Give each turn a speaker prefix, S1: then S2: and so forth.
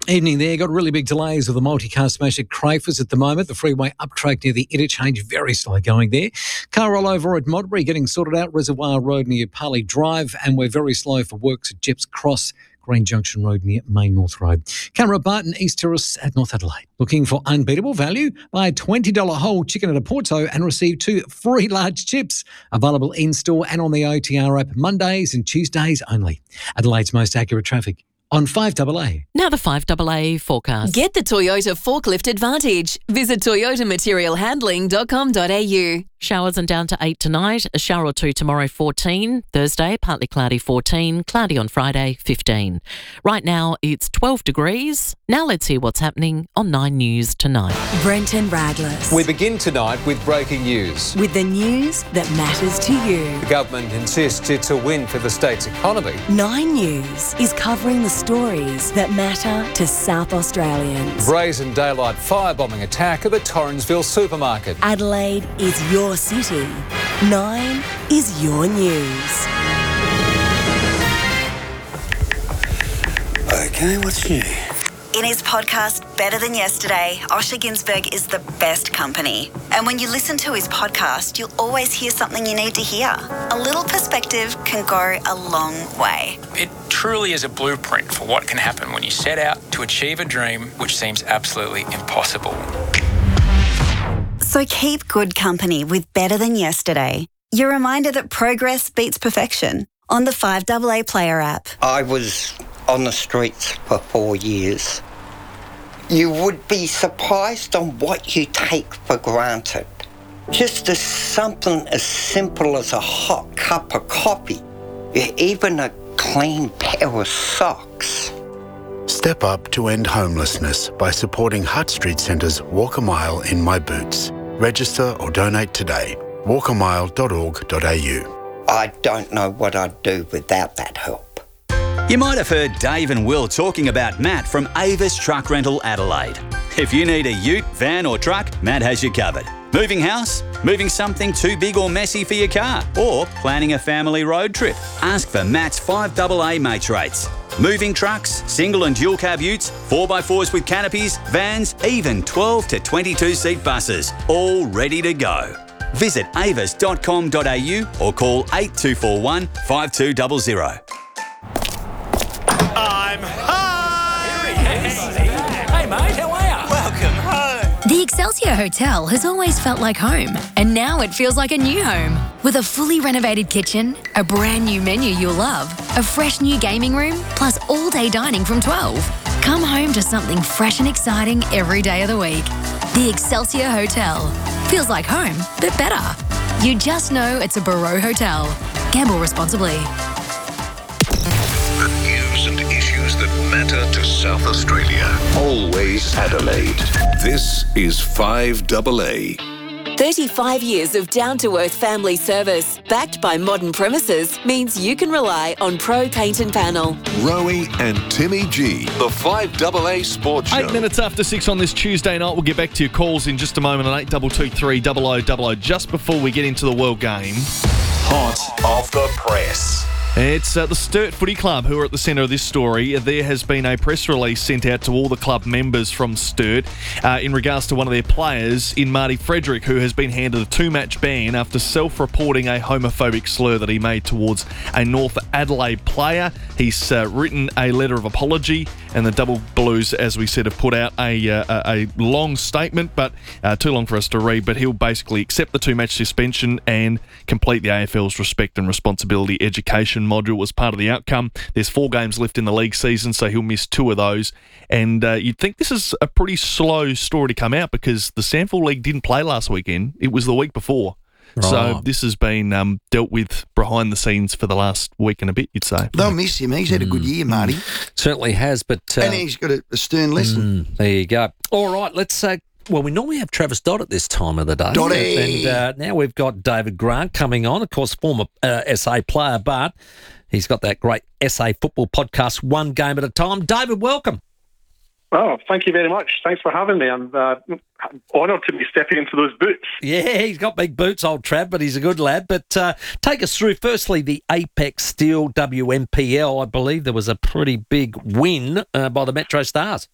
S1: Evening there. Got really big delays with the multicast smash at Crafers at the moment. The freeway uptrack near the interchange, very slow going there. Car rollover at Modbury getting sorted out. Reservoir Road near Parley Drive. And we're very slow for works at Jeps Cross, Green Junction Road near Main North Road. Camera Barton, East Terrace at North Adelaide. Looking for unbeatable value? Buy a $20 whole chicken at a Porto and receive 2 free large chips. Available in-store and on the OTR app Mondays and Tuesdays only. Adelaide's most accurate traffic on 5AA.
S2: Now the 5AA forecast.
S3: Get the Toyota Forklift Advantage. Visit toyotamaterialhandling.com.au.
S2: Showers and down to 8 tonight. A shower or 2 tomorrow, 14. Thursday, partly cloudy, 14. Cloudy on Friday, 15. Right now, it's 12 degrees. Now let's hear what's happening on 9 News tonight.
S4: Brenton Radless.
S5: We begin tonight with breaking news.
S4: With the news that matters to you.
S5: The government insists it's a win for the state's economy.
S4: 9 News is covering the stories that matter to South Australians.
S5: Brazen daylight firebombing attack of a Torrensville supermarket.
S4: Adelaide is your city. 9 is your news.
S6: Okay, what's new?
S7: In his podcast, Better Than Yesterday, Osher Ginsberg is the best company. And when you listen to his podcast, you'll always hear something you need to hear. A little perspective can go a long way.
S8: It truly is a blueprint for what can happen when you set out to achieve a dream which seems absolutely impossible.
S7: So keep good company with Better Than Yesterday. Your reminder that progress beats perfection on the 5AA Player app.
S6: I was on the streets for 4 years. You would be surprised on what you take for granted. Just as something as simple as a hot cup of coffee, even a clean pair of socks.
S9: Step up to end homelessness by supporting Hutt Street Centre's Walk a Mile in My Boots. Register or donate today. walkamile.org.au.
S6: I don't know what I'd do without that help.
S10: You might have heard Dave and Will talking about Matt from Avis Truck Rental Adelaide. If you need a ute, van or truck, Matt has you covered. Moving house? Moving something too big or messy for your car? Or planning a family road trip? Ask for Matt's 5AA mates rates. Moving trucks, single and dual cab utes, 4x4s with canopies, vans, even 12 to 22 seat buses, all ready to go. Visit avis.com.au or call 8241 5200.
S11: I'm home! Hey mate, how are you? Welcome home.
S12: The Excelsior Hotel has always felt like home, and now it feels like a new home. With a fully renovated kitchen, a brand new menu you'll love, a fresh new gaming room, plus all-day dining from 12. Come home to something fresh and exciting every day of the week. The Excelsior Hotel. Feels like home, but better. You just know it's a Barreau Hotel. Gamble responsibly.
S13: The news and issues that matter to South Australia. Always Adelaide. This is 5AA.
S3: 35 years of down-to-earth family service, backed by modern premises, means you can rely on Pro Paint and Panel.
S13: Rowie and Timmy G, the 5AA Sports Show.
S14: 8 minutes after 6 on this Tuesday night. We'll get back to your calls in just a moment on 8223 0000, just before we get into the World Game.
S13: Hot off the press.
S14: It's the Sturt Footy Club who are at the centre of this story. There has been a press release sent out to all the club members from Sturt in regards to one of their players in Marty Frederick, who has been handed a 2-match ban after self-reporting a homophobic slur that he made towards a North Adelaide player. He's written a letter of apology, and the Double Blues, as we said, have put out a long statement, but too long for us to read, but he'll basically accept the 2-match suspension and complete the AFL's Respect and Responsibility Education module as part of the outcome. There's 4 games left in the league season, so he'll miss 2 of those. And you'd think this is a pretty slow story to come out because the SANFL League didn't play last weekend. It was the week before. Right. So this has been dealt with behind the scenes for the last week and a bit, you'd say.
S15: They'll miss him. He's had a good year, Marty.
S16: Certainly has, but...
S15: and he's got a stern lesson.
S16: There you go. All right, let's... well, we normally have Travis Dodd at this time of the day.
S15: Dotty!
S16: And now we've got David Grant coming on, of course, former SA player, but he's got that great SA football podcast, One Game at a Time. David, welcome.
S17: Oh, thank you very much. Thanks for having me. I'm honoured to be stepping into those boots.
S16: Yeah, he's got big boots, old Trav, but he's a good lad. But take us through, firstly, the Apex Steel WMPL. I believe there was a pretty big win by the Metro Stars.